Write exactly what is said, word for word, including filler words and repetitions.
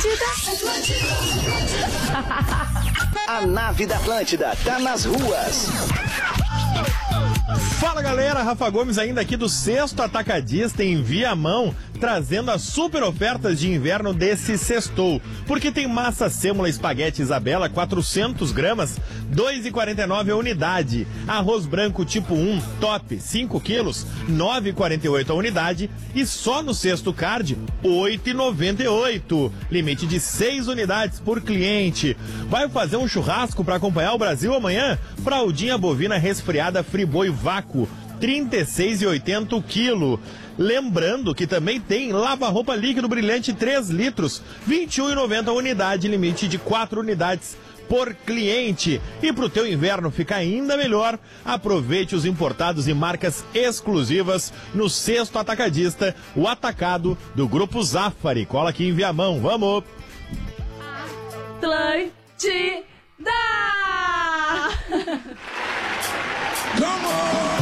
Atlântida. A nave da Atlântida tá nas ruas. Fala galera, Rafa Gomes ainda aqui do Sexto Atacadista em Viamão, trazendo as super ofertas de inverno desse sextou. Porque tem massa sêmula espaguete Isabela, quatrocentos gramas, dois reais e quarenta e nove centavos a unidade. Arroz branco tipo um, top, cinco quilos, nove reais e quarenta e oito centavos a unidade. E só no Sexto Card, oito reais e noventa e oito centavos. Limite de seis unidades por cliente. Vai fazer um churrasco para acompanhar o Brasil amanhã? Fraldinha bovina resfriada Friboi Vácuo, trinta e seis reais e oitenta centavos o quilo. Lembrando que também tem lava-roupa líquido brilhante três litros, vinte e um reais e noventa centavos a unidade, limite de quatro unidades por cliente. E pro teu inverno ficar ainda melhor, aproveite os importados e marcas exclusivas no Sexto Atacadista, o atacado do Grupo Zafari. Cola aqui em Viamão, vamos! Atlântida.